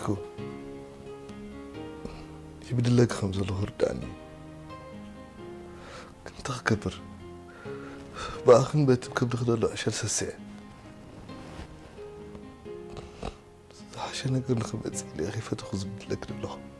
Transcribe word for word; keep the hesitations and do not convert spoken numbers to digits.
أكو يبدل لك خمسة الهور داني كنت أخكبر بأخن بيت بكبر خدولو عشر ساعة عشان أقول لكم أزيلي أخي فتخذ بدلك لله